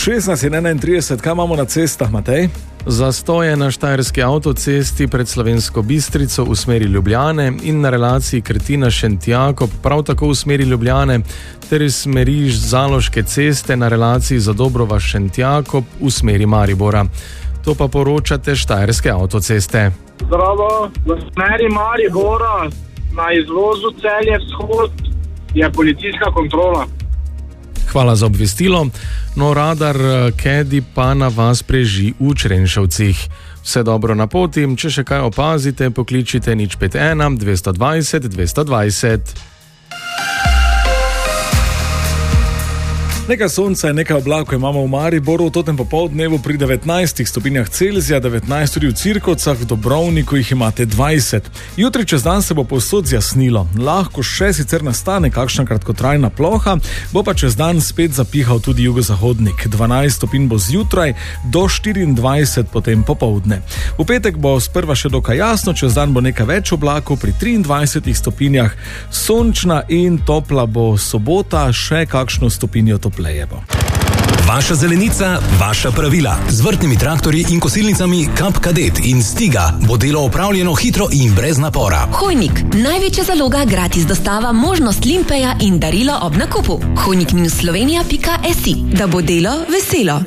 16:31, kaj imamo na cestah, Matej? Zastoje na štajerski avtocesti pred Slovensko Bistrico v smeri Ljubljane in na relaciji Krtina-Šentjakob prav tako v smeri Ljubljane ter iz smeri Zaloške ceste na relaciji Zadobrova-Šentjakob v smeri Maribora. To pa poročate štajerske avtoceste. Zdravo, v smeri Maribora na izvozu Celje vzhod je policijska kontrola. Hvala za obvestilo. No, radar Kedi pa na vas preži v Črenšovcih. Vse dobro na poti, če še kaj opazite, pokličite 051 220 220. Nekaj sonca in nekaj oblakov imamo v Mariboru, v totem popoldnevu pri 19 stopinjah Celzija, 19 tudi v Cirkovcah, v Dobrovniku jih imate 20. Jutri čez dan se bo povsod zjasnilo. Lahko še sicer nastane kakšna kratkotrajna ploha, bo pa čez dan spet zapihal tudi jugozahodnik. 12 stopinj bo zjutraj, do 24 potem popoldne. V petek bo sprva še dokaj jasno, čez dan bo nekaj več oblakov pri 23 stopinjah. Sončna in topla bo sobota, še kakšno stopinjo topla. Vaša zelenica, vaša pravila. Z vrtnimi traktorji in kosilnicami Kap Kadet in Stiga bo delo opravljeno hitro in brez napora. Hojnik, največja zaloga, gratis dostava, možnost limpeja in darilo ob nakupu. hojnik-slovenija.si, da bo delo veselo.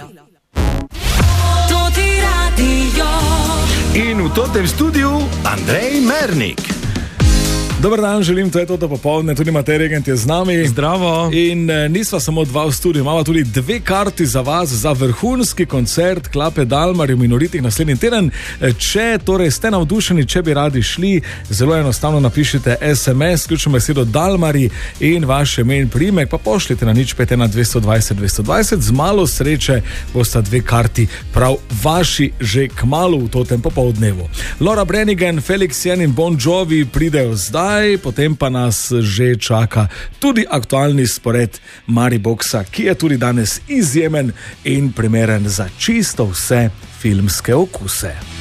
In v tem studiu Andrej Mernik. Dobar dan, želim, to je to popoldne, tudi Matej Regent je z nami. Zdravo. In nisva samo dva v studiu, imamo tudi dve karti za vas za vrhunski koncert Klape Dalmarij v Minoritih naslednji teden. Če torej ste navdušeni, če bi radi šli, zelo enostavno napišite SMS, ključno besedo Dalmarij in vaše ime in priimek, pa pošljite na 051 220 220. Z malo sreče bosta dve karti prav vaši že kmalu v tem popoldnevu. Laura Branigan, Felix Jen in Bon Jovi pridejo zdaj. Potem pa nas že čaka tudi aktualni spored Mariboxa, ki je tudi danes izjemen in primeren za čisto vse filmske okuse.